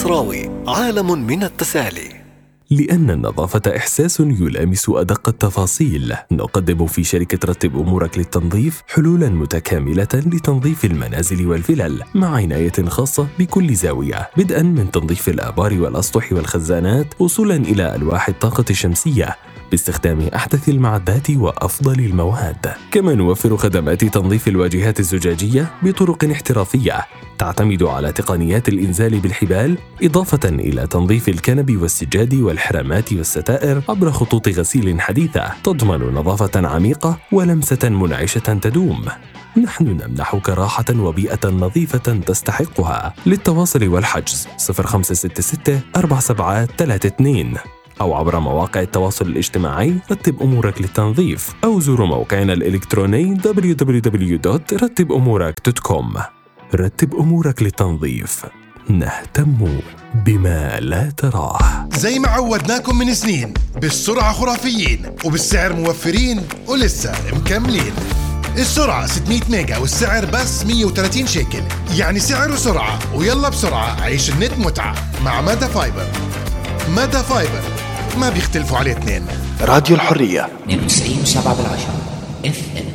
المصراوي، عالم من التسالي. لأن النظافة إحساس يلامس أدق التفاصيل، نقدم في شركة رتب أمورك للتنظيف حلولاً متكاملة لتنظيف المنازل والفلل مع عناية خاصة بكل زاوية، بدءاً من تنظيف الآبار والأسطح والخزانات وصولاً إلى ألواح الطاقة الشمسية باستخدام أحدث المعدات وأفضل المواد. كما نوفر خدمات تنظيف الواجهات الزجاجية بطرق احترافية تعتمد على تقنيات الإنزال بالحبال، إضافة إلى تنظيف الكنب والسجاد والحرامات والستائر عبر خطوط غسيل حديثة تضمن نظافة عميقة ولمسة منعشة تدوم. نحن نمنحك راحة وبيئة نظيفة تستحقها. للتواصل والحجز 0566 4732 أو عبر مواقع التواصل الاجتماعي رتب أمورك للتنظيف، أو زوروا موقعنا الإلكتروني www.rattibumourak.com. رتب أمورك للتنظيف، نهتم بما لا تراه. زي ما عودناكم من سنين، بالسرعة خرافيين وبالسعر موفرين ولسه مكملين. السرعة 600 ميجا والسعر بس 130 شيكل، يعني سعر وسرعة. ويلا بسرعة عيش النت متعة مع مادا فايبر. مادا فايبر ما بيختلفوا عليه اثنين. راديو الحرية 92.7 FM.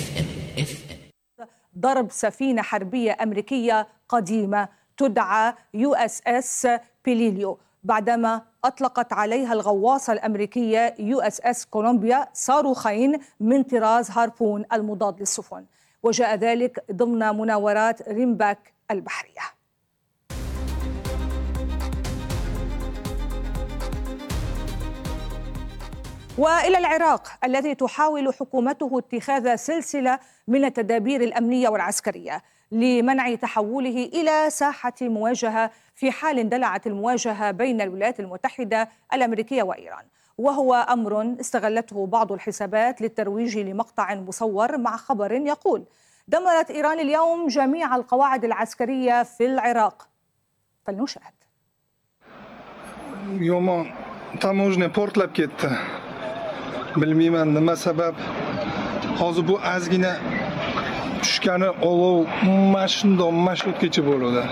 ضرب سفينة حربية أمريكية قديمة تدعى USS بيليليو بعدما أطلقت عليها الغواصة الأمريكية USS كولومبيا صاروخين من طراز هاربون المضاد للسفن، وجاء ذلك ضمن مناورات ريمباك البحرية. وإلى العراق الذي تحاول حكومته اتخاذ سلسلة من التدابير الأمنية والعسكرية لمنع تحوله إلى ساحة مواجهة في حال اندلعت المواجهة بين الولايات المتحدة الأمريكية وإيران، وهو أمر استغلته بعض الحسابات للترويج لمقطع مصور مع خبر يقول: دمرت إيران اليوم جميع القواعد العسكرية في العراق. فلنشاهد. يوم تاموجنه پورتلاب ketdi. Bilmayman nima sabab. Hozir bu azgina tushgani olov marshrutgacha bo'ladi.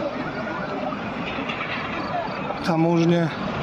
Tamoujnya.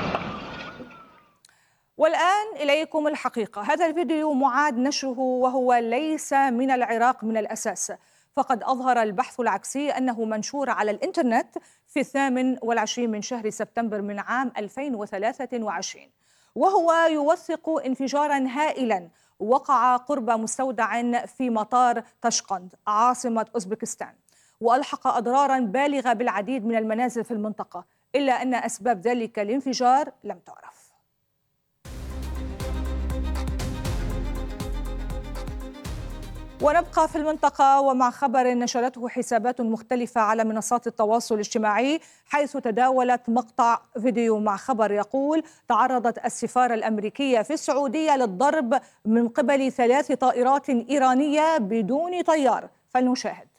والآن إليكم الحقيقة. هذا الفيديو معاد نشره وهو ليس من العراق من الأساس، فقد أظهر البحث العكسي أنه منشور على الإنترنت في 28 من شهر سبتمبر من عام 2023، وهو يوثق انفجاراً هائلاً وقع قرب مستودع في مطار طشقند عاصمة أوزبكستان، وألحق أضراراً بالغة بالعديد من المنازل في المنطقة، إلا أن أسباب ذلك الانفجار لم تعرف. ونبقى في المنطقة ومع خبر نشرته حسابات مختلفة على منصات التواصل الاجتماعي، حيث تداولت مقطع فيديو مع خبر يقول: تعرضت السفارة الأمريكية في السعودية للضرب من قبل 3 طائرات إيرانية بدون طيار. فلنشاهد.